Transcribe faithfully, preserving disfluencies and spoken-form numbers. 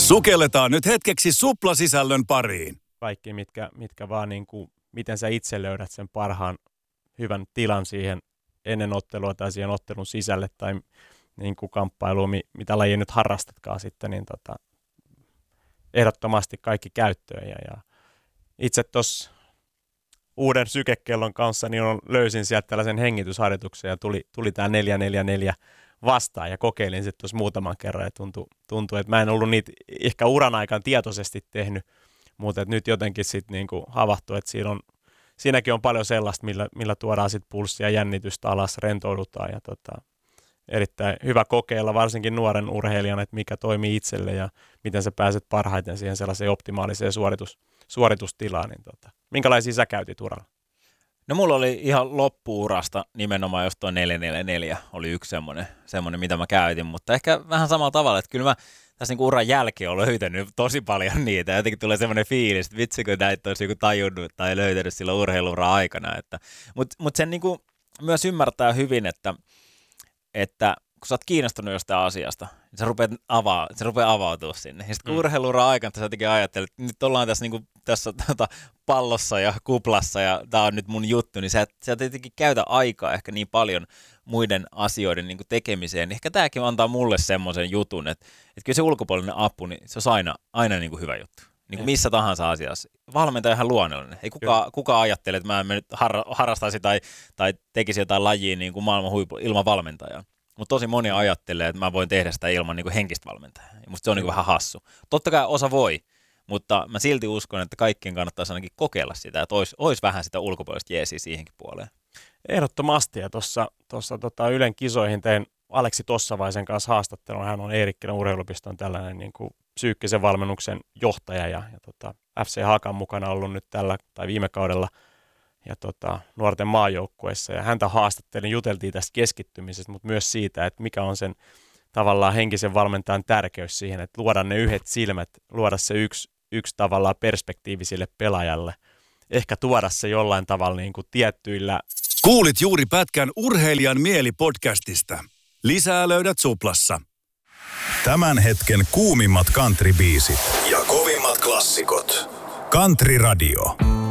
Sukelletaan nyt hetkeksi suplasisällön pariin. Kaikki, mitkä, mitkä vaan niin kuin, miten sä itse löydät sen parhaan hyvän tilan siihen ennen ottelua tai siihen ottelun sisälle tai niin kuin kamppailuun, mitä lajia nyt harrastatkaan sitten, niin tota, ehdottomasti kaikki käyttöön. Ja, ja itse tuossa uuden sykekellon kanssa niin on, löysin sieltä tällaisen hengitysharjoituksen ja tuli, tuli tämä neljä neljä neljä vastaan ja kokeilin sitten tuossa muutaman kerran ja tuntui, tuntui, että mä en ollut niitä ehkä uran aikana tietoisesti tehnyt, mutta että nyt jotenkin sitten niinku havahtuu, että siinä on, siinäkin on paljon sellaista, millä, millä tuodaan sitten pulssia ja jännitystä alas, rentoudutaan ja tota, erittäin hyvä kokeilla varsinkin nuoren urheilijan, että mikä toimii itselle ja miten sä pääset parhaiten siihen sellaiseen optimaaliseen suoritus, suoritustilaan. Niin tota, minkälaisia sä käytit uralla? No mulla oli ihan loppuurasta nimenomaan, jos tuo neljä neljä neljä oli yksi semmoinen, semmoinen, mitä mä käytin, mutta ehkä vähän samalla tavalla, että kyllä mä tässä niinku uran jälkeen olen löytänyt tosi paljon niitä. Jotenkin tulee semmoinen fiilis, että vitsi kun näitä olisi joku tajunnut tai löytänyt silloin urheiluuran aikana. Mutta mut sen niinku myös ymmärtää hyvin, että, että kun sä oot kiinnostunut jostain asiasta, niin se rupeaa, avaa, se rupeaa avautua sinne. Ja sitten kun mm. urheiluuran aikana sä jotenkin ajattelet, että nyt ollaan tässä, niinku, tässä tota, pallossa ja kuplassa ja tää on nyt mun juttu, niin sä et, sä et jotenkin käytä aikaa ehkä niin paljon muiden asioiden niinku tekemiseen. Ehkä tääkin antaa mulle semmoisen jutun, että, että kyllä se ulkopuolinen apu, niin se on aina, aina niinku hyvä juttu. Niin kuin missä tahansa asiassa. Valmentaja ihan luonnollinen. Ei kukaan kuka ajattele, että mä en nyt har, harrastaisi tai, tai tekisi jotain lajia niin kuin maailman huipu ilman valmentajaa. Mutta tosi moni ajattelee, että mä voin tehdä sitä ilman niin kuin henkistä valmentajaa. Musta se on niin kuin vähän hassu. Totta kai osa voi, mutta mä silti uskon, että kaikkien kannattaisi ainakin kokeilla sitä, että olisi, olisi vähän sitä ulkopuolista jeesiä siihenkin puoleen. Ehdottomasti. Ja tuossa tota Ylen kisoihin tein Aleksi Tossavaisen kanssa haastattelun. Hän on Eerikkilän urheilupiston tällainen niin kuin psyykkisen valmennuksen johtaja ja, ja tota, F C Hakan mukana ollut nyt tällä tai viime kaudella ja tota, nuorten maajoukkueessa. Ja häntä haastattelin, juteltiin tästä keskittymisestä, mutta myös siitä, että mikä on sen tavallaan henkisen valmentajan tärkeys siihen, että luoda ne yhdet silmät, luoda se yksi, yksi tavallaan perspektiivi sille pelaajalle. Ehkä tuoda se jollain tavalla niin kuin tiettyillä. Kuulit juuri pätkän Urheilijan mieli podcastista. Lisää löydät Suplassa. Tämän hetken kuumimmat country-biisit ja kovimmat klassikot. Country Radio.